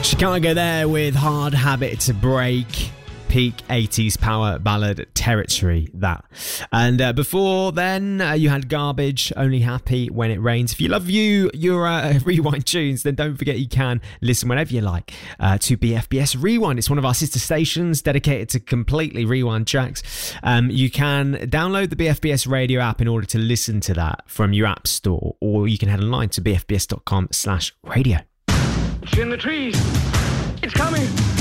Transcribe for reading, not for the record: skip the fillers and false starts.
Chicago there with Hard Habit to Break. Peak 80s power ballad territory, that. And before then, you had Garbage, Only Happy When It Rains. If you love your Rewind tunes, then don't forget you can listen whenever you like to BFBS Rewind. It's one of our sister stations dedicated to completely rewind tracks. You can download the BFBS radio app in order to listen to that from your app store, or you can head online to bfbs.com/radio. It's in the trees. It's coming.